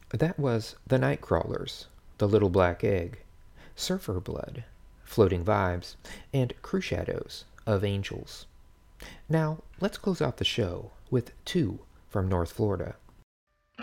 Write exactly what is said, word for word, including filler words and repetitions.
That was The Nightcrawlers, The Little Black Egg, Surfer Blood, Floating Vibes, and Crew Shadows of Angels. Now, let's close out the show with two from North Florida.